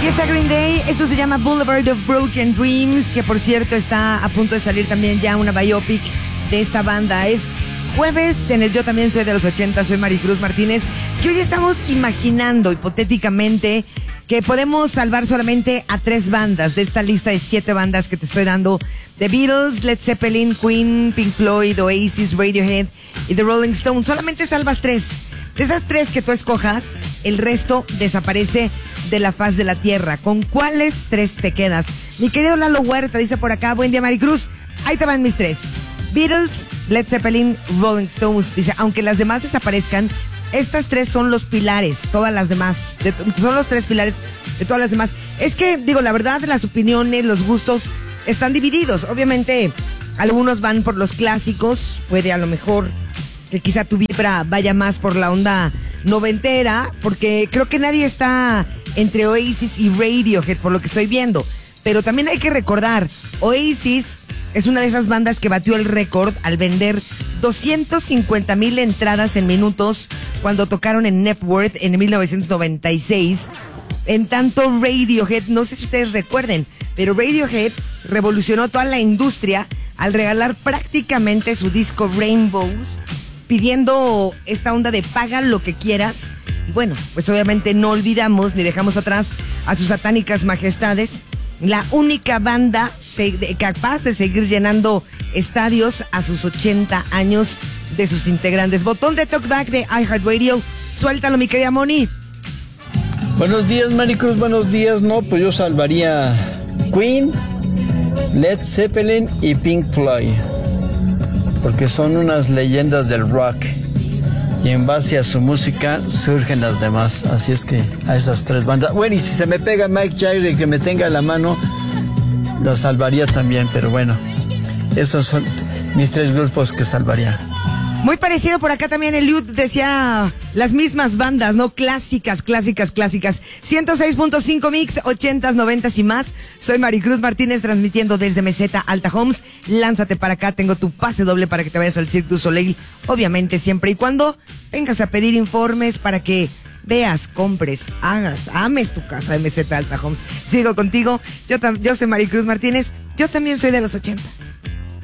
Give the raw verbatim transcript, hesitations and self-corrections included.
Aquí está Green Day, esto se llama Boulevard of Broken Dreams, que por cierto está a punto de salir también ya una biopic de esta banda. Es jueves en el Yo También Soy de los ochenta, soy Maricruz Martínez, que hoy estamos imaginando hipotéticamente que podemos salvar solamente a tres bandas de esta lista de siete bandas que te estoy dando: The Beatles, Led Zeppelin, Queen, Pink Floyd, Oasis, Radiohead y The Rolling Stones. Solamente salvas tres. De esas tres que tú escojas, el resto desaparece de la faz de la tierra. ¿Con cuáles tres te quedas? Mi querido Lalo Huerta dice por acá: buen día, Maricruz, ahí te van mis tres: Beatles, Led Zeppelin, Rolling Stones. Dice, aunque las demás desaparezcan, estas tres son los pilares, todas las demás, de, son los tres pilares de todas las demás. Es que, digo, la verdad, las opiniones, los gustos están divididos. Obviamente, algunos van por los clásicos, puede a lo mejor que quizá tu vibra vaya más por la onda noventera, porque creo que nadie está entre Oasis y Radiohead, por lo que estoy viendo. Pero también hay que recordar, Oasis es una de esas bandas que batió el récord al vender doscientas cincuenta mil entradas en minutos cuando tocaron en Networth en mil novecientos noventa y seis. En tanto, Radiohead, no sé si ustedes recuerden, pero Radiohead revolucionó toda la industria al regalar prácticamente su disco Rainbows, pidiendo esta onda de paga lo que quieras. Y bueno, pues obviamente no olvidamos ni dejamos atrás a sus satánicas majestades, la única banda se, de, capaz de seguir llenando estadios a sus ochenta años de sus integrantes. Botón de talkback de iHeartRadio, suéltalo, mi querida Moni. Buenos días, Maricruz, buenos días. No, pues yo salvaría Queen, Led Zeppelin y Pink Floyd, porque son unas leyendas del rock y en base a su música surgen las demás. Así es que a esas tres bandas. Bueno, y si se me pega Mike Jagger y que me tenga a la mano, lo salvaría también, pero bueno, esos son mis tres grupos que salvaría. Muy parecido por acá también, Eliud decía las mismas bandas, ¿no? Clásicas, clásicas, clásicas. ciento seis punto cinco Mix, ochentas, noventas y más. Soy Maricruz Martínez, transmitiendo desde Meseta Alta Homes. Lánzate para acá, tengo tu pase doble para que te vayas al Cirque du Soleil. Obviamente siempre y cuando vengas a pedir informes para que veas, compres, hagas, ames tu casa de Meseta Alta Homes. Sigo contigo, yo, tam- yo soy Maricruz Martínez, yo también soy de los ochenta.